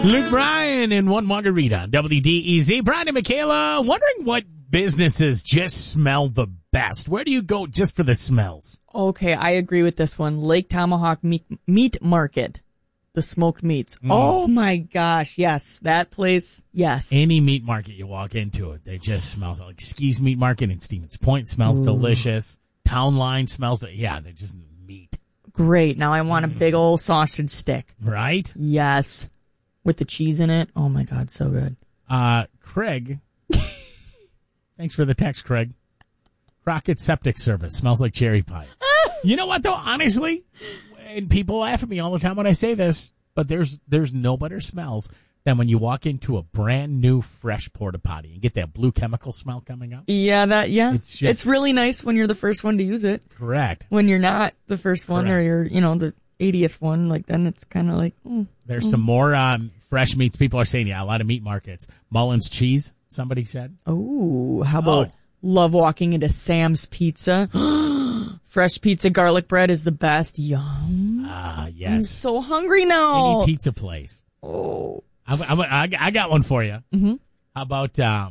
Luke Bryan and One Margarita, WDEZ. Brian and Michaela, wondering what businesses just smell the best. Where do you go just for the smells? Okay, I agree with this one. Lake Tomahawk Meat Market. The smoked meats. Oh my gosh, yes. That place, yes. Any meat market you walk into it, they just smell like Ski's Meat Market in Stevens Point smells delicious. Town Line smells, they're just meat. Great. Now I want a big old sausage stick. Right? Yes. With the cheese in it. Oh my God, so good. Craig. Thanks for the text, Craig. Crockett Septic Service smells like cherry pie. You know what though? Honestly, and people laugh at me all the time when I say this, but there's no better smells than when you walk into a brand new fresh porta potty and get that blue chemical smell coming up. Yeah, it's really nice when you're the first one to use it. Correct. When you're not the first one or you're, the 80th one, like then it's kind of like, There's some more fresh meats. People are saying, a lot of meat markets. Mullins cheese, somebody said. Oh, how about love walking into Sam's Pizza. Fresh pizza, garlic bread is the best. Yum. Yes. I'm so hungry now. Any pizza place. Oh. I got one for you. Mm-hmm. How about the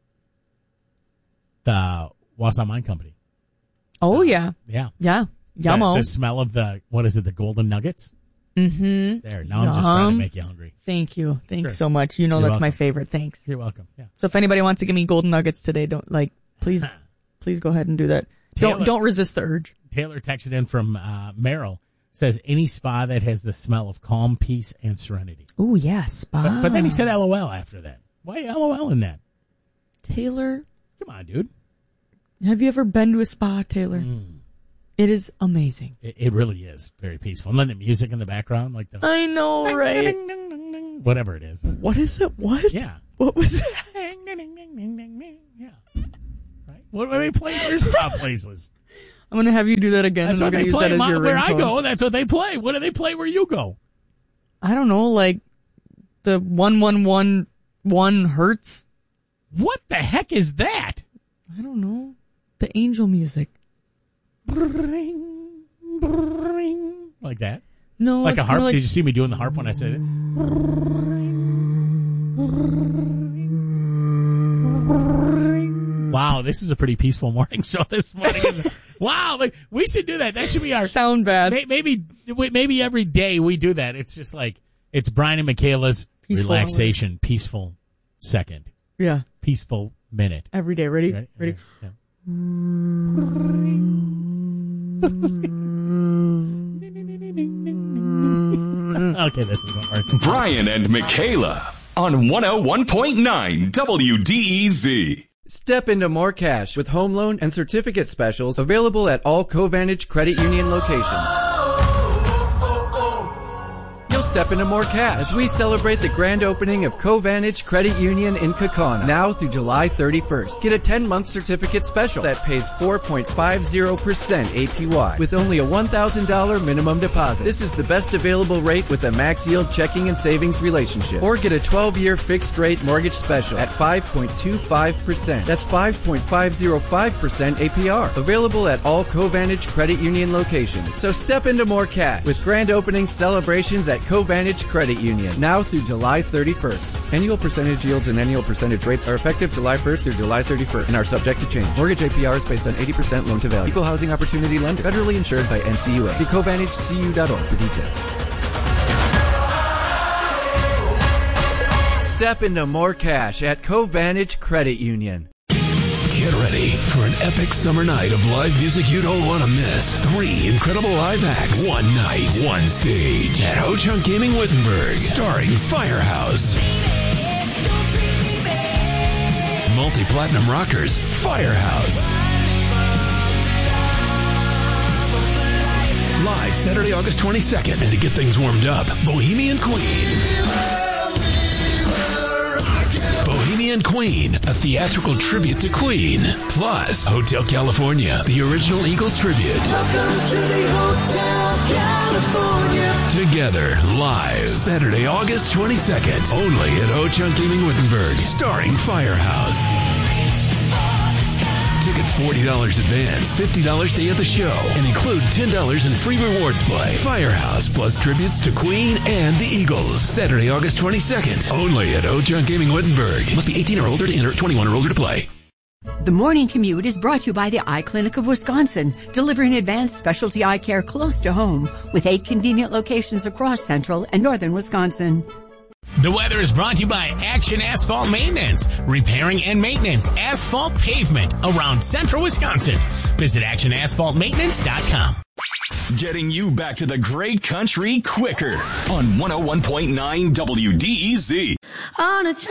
Wausau Mine Company? Oh, yeah. Yeah. Yeah. Yummo. The smell of the golden nuggets? Mm-hmm. There. Now I'm just trying to make you hungry. Thank you. Thanks so much. You're that's welcome. My favorite. favorite. Thanks. You're welcome. Yeah. So if anybody wants to give me golden nuggets today, please go ahead and do that. Don't resist the urge. Taylor texted in from Merrill. Says any spa that has the smell of calm, peace, and serenity. Oh, yeah, spa. But then he said LOL after that. Why LOL in that? Taylor. Come on, dude. Have you ever been to a spa, Taylor? It is amazing. It really is very peaceful. And then the music in the background. I know, right? Whatever it is. What is it? What? Yeah. What was that? Yeah. Right? What do they play in your spa places? I'm going to have you do that again. That's and what we're they use play. that as your where ringtone. I go, that's what they play. What do they play where you go? I don't know, like the 1111 hertz. What the heck is that? I don't know. The angel music. Bring, bring. Like that? No, like it's a harp? Like... Did you see me doing the harp when I said it? Wow, this is a pretty peaceful morning show this morning. Wow, we should do that. That should be our sound bad. Maybe every day we do that. It's just like it's Brian and Michaela's relaxation, peaceful second. Yeah, peaceful minute every day. Ready? Yeah. Okay, this is what works. Brian and Michaela on 101.9 WDEZ. Step into more cash with home loan and certificate specials available at all Covantage Credit Union locations. You'll step into more cash as we celebrate the grand opening of Covantage Credit Union in Kaukauna now through July 31st. Get a 10-month certificate special that pays 4.50% APY with only a $1,000 minimum deposit. This is the best available rate with a max yield checking and savings relationship. Or get a 12-year fixed rate mortgage special at 5.25%. That's 5.505% APR. Available at all Covantage Credit Union locations. So step into more cash with grand opening celebrations at Covantage Credit Union now through July 31st. Annual percentage yields and annual percentage rates are effective July 1st through July 31st and are subject to change. Mortgage APR is based on 80% loan to value. Equal housing opportunity lender. Federally insured by NCUA. See CovantageCU.org for details. Step into more cash at Covantage Credit Union. Get ready for an epic summer night of live music you don't want to miss. 3 incredible live acts, one night, one stage at Ho-Chunk Gaming Wittenberg, starring Firehouse. Multi-platinum rockers, Firehouse. Live Saturday, August 22nd. And to get things warmed up, Bohemian Queen. Bohemian Queen, a theatrical tribute to Queen. Plus, Hotel California, the original Eagles tribute. Welcome to the Hotel California. Together, live, Saturday, August 22nd. Only at Ho-Chunk Gaming Wittenberg, starring Firehouse. Tickets $40 advance, $50 day of the show, and include $10 in free rewards play. Firehouse plus tributes to Queen and the Eagles. Saturday, August 22nd. Only at Ho-Chunk Gaming Wittenberg. Must be 18 or older to enter, 21 or older to play. The Morning Commute is brought to you by the Eye Clinic of Wisconsin, delivering advanced specialty eye care close to home with 8 convenient locations across central and northern Wisconsin. The weather is brought to you by Action Asphalt Maintenance, repairing and maintenance asphalt pavement around central Wisconsin. Visit actionasphaltmaintenance.com. Getting you back to the great country quicker on 101.9 WDEZ.